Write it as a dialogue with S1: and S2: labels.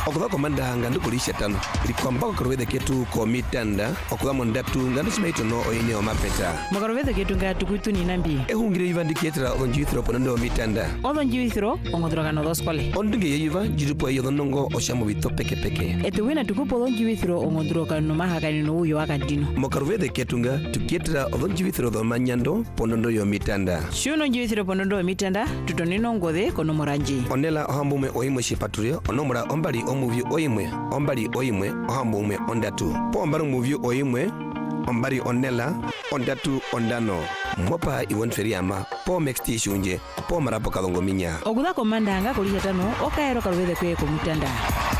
S1: Okuda komanda ngandu kulisha tano. Ilikwamba kukarwede ketu komitanda. Okuda mondatu ngandu simaito no oine omapeta.
S2: Makarwede ketu ngatu kuitu ni nambi.
S1: Ehungire yivandi ketra onjuithro ponondo omitanda.
S2: Onjuithro ongodroga no doskole.
S1: Ondunge yiva jirupo yodonongo oshamu bito peke peke.
S2: Etuwina tukupo onjuithro ongodroga no mahakani no uyo akadino.
S1: Makarwede ketunga tuketra onjuithro do manyando ponondo yomitanda.
S2: Shuno onjuithro ponondo omitanda tutonino ngode kono moranji.
S1: Onela ohambume oimwe shipaturio onomura ombali omuvi oimwe ombali oimwe ohambume ondatu. Po ombali omuvi oimwe ombali onela ondatu ondano. Mopa iwonferiama po mexti shunje po marapo kalongo minya.
S2: Okuda komanda nga kulisha tano okaero kalwede kwe komitanda.